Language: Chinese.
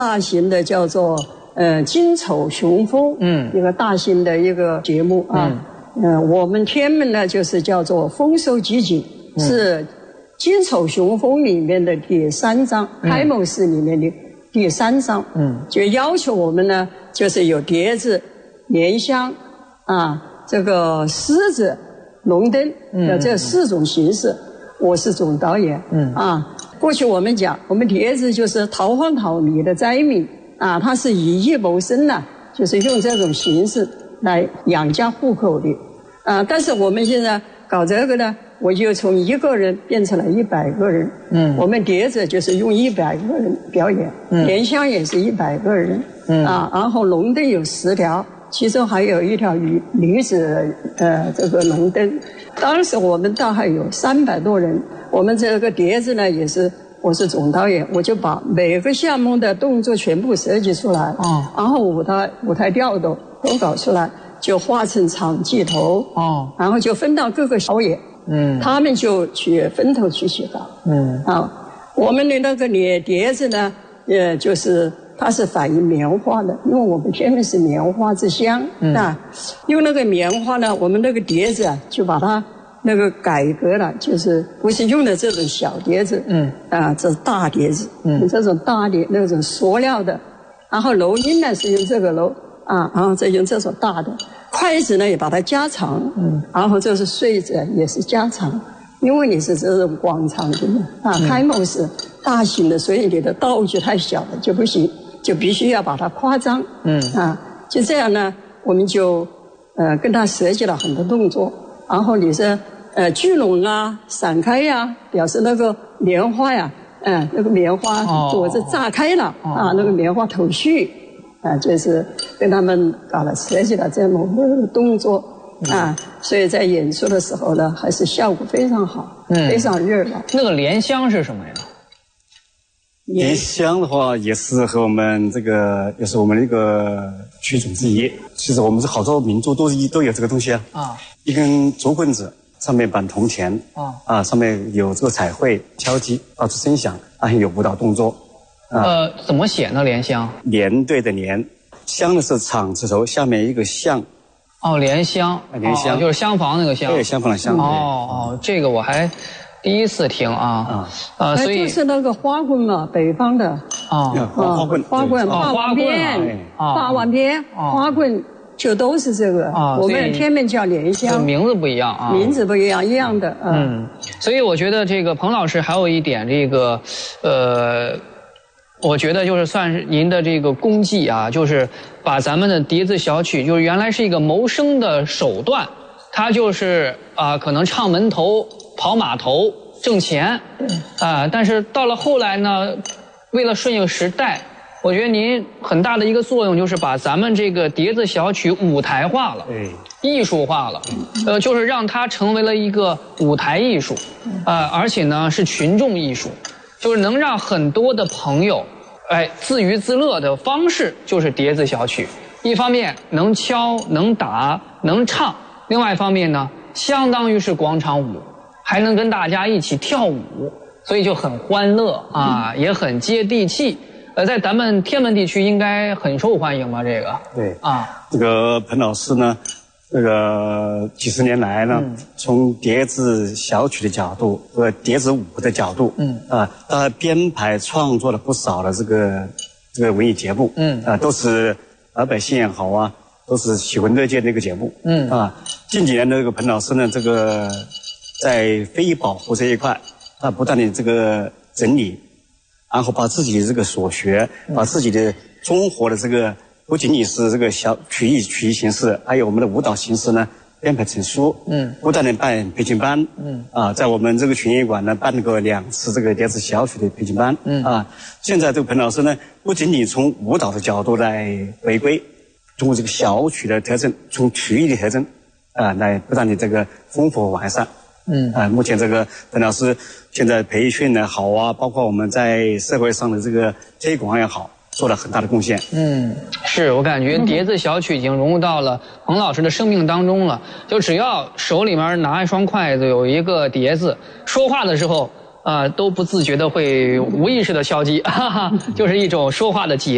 大型的叫做金丑雄风，一个大型的一个节目啊。我们天门呢就是叫做丰收集锦，是金丑雄风里面的第3章，开幕式里面的第3章。就要求我们呢，就是有碟子、莲香啊，这个狮子、龙灯的这4种形式。我是总导演。过去我们讲，我们碟子就是逃荒逃离的灾民啊，他是以艺谋生呢，就是用这种形式来养家糊口的啊。但是我们现在搞这个呢，我就从1个人变成了100个人。我们碟子就是用100个人表演，莲香也是100个人啊，然后龙灯有10条，其中还有1条女子这个龙灯。当时我们大概有300多人，我们这个碟子呢也是我是总导演，我就把每个项目的动作全部设计出来，然后舞台调度都搞出来，就画成场记头，然后就分到各个小演，他们就去分头去写稿，我们的那个碟子呢，就是它是反映棉花的，因为我们天门是棉花之乡啊。用那个棉花呢，我们那个碟子啊，就把它那个改革了，就是不是用的这种小碟子，这是大碟子，这种大碟那种塑料的，然后楼音呢是用这个楼啊，然后再用这种大的筷子呢也把它加长，然后这是穗子也是加长，因为你是这种广场的啊，开幕式大型的，所以你的道具太小了就不行。就必须要把它夸张，就这样呢，我们就跟他设计了很多动作，然后你是聚拢啊、散开呀，表示那个棉花呀，那个棉花朵子炸开了啊，那个棉花头绪啊，就是跟他们搞了设计了这么个动作啊，所以在演出的时候呢，还是效果非常好，非常热闹。 那个莲香是什么呀？ 莲香的话也是和我们这个，也是我们的一个曲种之一。其实我们是好多民族都有这个东西啊。一根竹棍子上面绑铜钱上面有这个彩绘敲击发出声响，还有舞蹈动作。 怎么写呢？莲香？ 连队的连，香的是场字头，下面一个巷。 莲香。莲香就是厢房那个厢。 对，厢房的厢。 这个我还第一次听啊，所以就是那个花棍嘛，北方的花棍， 霸王鞭，霸王鞭，花棍就都是这个。我们天门叫莲香， 名字不一样啊， 名字不一样，一样的。 所以我觉得这个彭老师还有一点这个我觉得就是算是您的这个功绩啊，就是把咱们的笛子小曲，就是原来是一个谋生的手段，它就是可能唱门头。跑码头挣钱，但是到了后来呢，为了顺应时代，我觉得您很大的一个作用就是把咱们这个碟子小曲舞台化了，艺术化了，就是让它成为了一个舞台艺术，而且呢是群众艺术，就是能让很多的朋友，自娱自乐的方式就是碟子小曲。一方面能敲、能打、能唱，另外一方面呢，相当于是广场舞。还能跟大家一起跳舞，所以就很欢乐啊，也很接地气。在咱们天门地区应该很受欢迎吧？这个对这个彭老师呢，这个几十年来呢，从碟子小曲的角度和碟子舞的角度，他编排创作了不少的这个文艺节目，都是老百姓也好啊，都是喜闻乐见的一个节目，近几年的这个彭老师呢，这个在非遗保护这一块，他不断的这个整理，然后把自己的这个所学，把自己的综合的这个不仅仅是这个小曲艺形式，还有我们的舞蹈形式呢，编排成书，不断的办培训班，在我们这个群艺馆呢办过2次这个碟子小曲的培训班，现在这个彭老师呢，不仅仅从舞蹈的角度来回归，通过这个小曲的特征，从曲艺的特征，来不断的这个丰富完善。目前这个彭老师现在培训也好啊，包括我们在社会上的这个推广也好，做了很大的贡献。 是我感觉碟子小曲已经融入到了彭老师的生命当中了。就只要手里面拿一双筷子，有一个碟子，说话的时候都不自觉的会无意识的敲击，就是一种说话的节